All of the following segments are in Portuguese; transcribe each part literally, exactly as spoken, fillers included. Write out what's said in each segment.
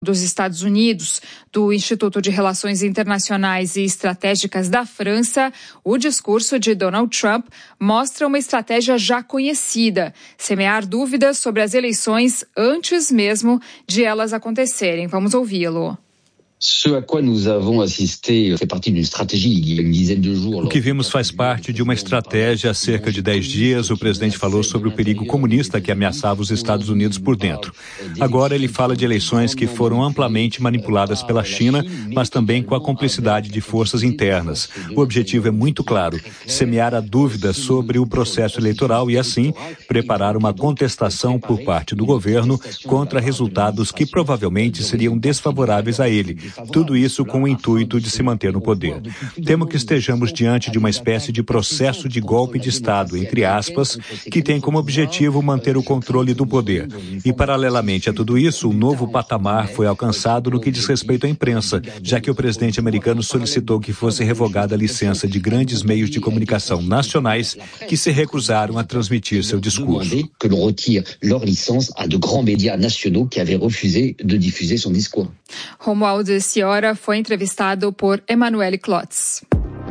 dos Estados Unidos, do Instituto de Relações Internacionais e Estratégicas da França, o discurso de Donald Trump mostra uma estratégia já conhecida: semear dúvidas sobre as eleições antes mesmo de elas acontecerem. Vamos ouvi-lo. O que vimos faz parte de uma estratégia. Há cerca de dez dias, o presidente falou sobre o perigo comunista que ameaçava os Estados Unidos por dentro. Agora ele fala de eleições que foram amplamente manipuladas pela China, mas também com a cumplicidade de forças internas. O objetivo é muito claro: semear a dúvida sobre o processo eleitoral e, assim, preparar uma contestação por parte do governo contra resultados que provavelmente seriam desfavoráveis a ele. Tudo isso com o intuito de se manter no poder. Temo que estejamos diante de uma espécie de processo de golpe de Estado, entre aspas, que tem como objetivo manter o controle do poder. E, paralelamente a tudo isso, um novo patamar foi alcançado no que diz respeito à imprensa, já que o presidente americano solicitou que fosse revogada a licença de grandes meios de comunicação nacionais que se recusaram a transmitir seu discurso. Que l'on retire leur licence à de grands médias nationaux qui avaient refusé de diffuser son discours. Romualdo Ciora foi entrevistado por Emanuele Klotz.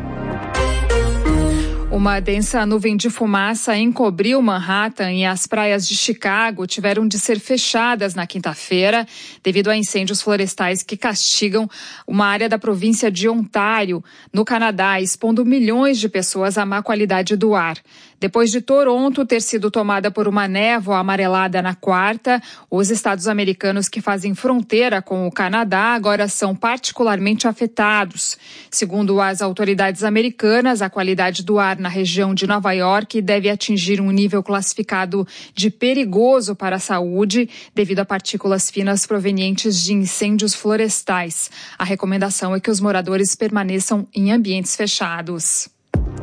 Uma densa nuvem de fumaça encobriu Manhattan e as praias de Chicago tiveram de ser fechadas na quinta-feira devido a incêndios florestais que castigam uma área da província de Ontário, no Canadá, expondo milhões de pessoas à má qualidade do ar. Depois de Toronto ter sido tomada por uma névoa amarelada na quarta, os estados americanos que fazem fronteira com o Canadá agora são particularmente afetados. Segundo as autoridades americanas, a qualidade do ar na região de Nova York deve atingir um nível classificado de perigoso para a saúde devido a partículas finas provenientes de incêndios florestais. A recomendação é que os moradores permaneçam em ambientes fechados.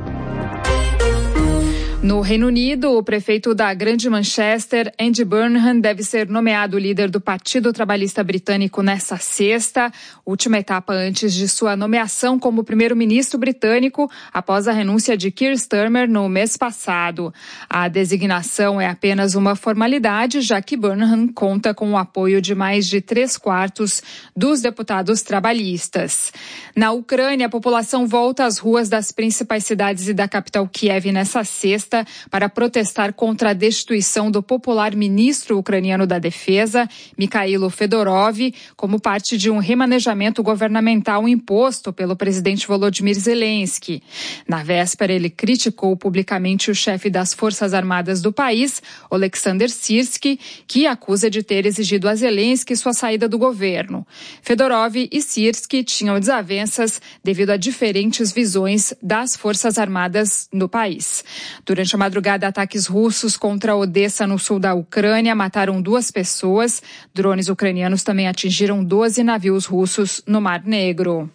No Reino Unido, o prefeito da Grande Manchester, Andy Burnham, deve ser nomeado líder do Partido Trabalhista Britânico nesta sexta, última etapa antes de sua nomeação como primeiro-ministro britânico após a renúncia de Keir Starmer no mês passado. A designação é apenas uma formalidade, já que Burnham conta com o apoio de mais de três quartos dos deputados trabalhistas. Na Ucrânia, a população volta às ruas das principais cidades e da capital Kiev nesta sexta para protestar contra a destituição do popular ministro ucraniano da Defesa, Mikhailo Fedorov, como parte de um remanejamento governamental imposto pelo presidente Volodymyr Zelensky. Na véspera, ele criticou publicamente o chefe das Forças Armadas do país, Oleksandr Syrskyi, que acusa de ter exigido a Zelensky sua saída do governo. Fedorov e Syrskyi tinham desavenças devido a diferentes visões das Forças Armadas no país. Durante a madrugada, ataques russos contra Odessa, no sul da Ucrânia, mataram duas pessoas. Drones ucranianos também atingiram doze navios russos no Mar Negro.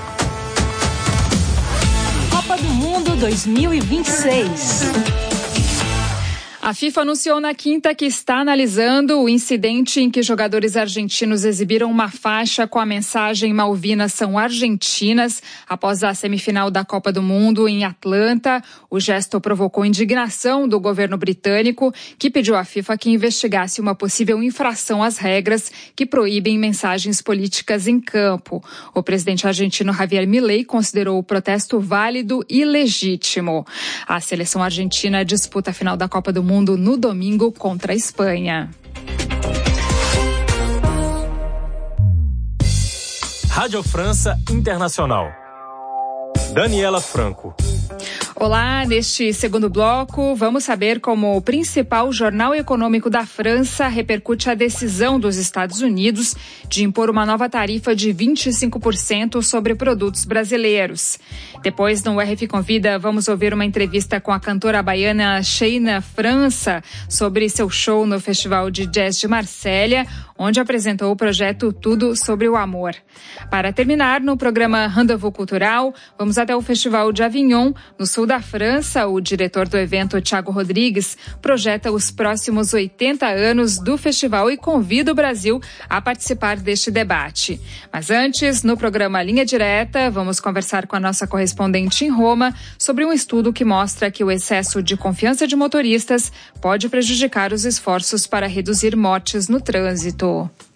Copa do Mundo dois mil e vinte e seis. A FIFA anunciou na quinta que está analisando o incidente em que jogadores argentinos exibiram uma faixa com a mensagem "Malvinas são argentinas" após a semifinal da Copa do Mundo em Atlanta. O gesto provocou indignação do governo britânico, que pediu à FIFA que investigasse uma possível infração às regras que proíbem mensagens políticas em campo. O presidente argentino Javier Milei considerou o protesto válido e legítimo. A seleção argentina disputa a final da Copa do Mundo no domingo contra a Espanha. Rádio França Internacional. Daniela Franco. Olá, neste segundo bloco, vamos saber como o principal jornal econômico da França repercute a decisão dos Estados Unidos de impor uma nova tarifa de vinte e cinco por cento sobre produtos brasileiros. Depois, no R F Convida, vamos ouvir uma entrevista com a cantora baiana Sheina França sobre seu show no Festival de Jazz de Marsella, onde apresentou o projeto Tudo sobre o Amor. Para terminar, no programa Rendezvous Cultural, vamos até o Festival de Avignon, no sul da França. O diretor do evento, Thiago Rodrigues, projeta os próximos oitenta anos do festival e convida o Brasil a participar deste debate. Mas antes, no programa Linha Direta, vamos conversar com a nossa correspondente em Roma sobre um estudo que mostra que o excesso de confiança de motoristas pode prejudicar os esforços para reduzir mortes no trânsito.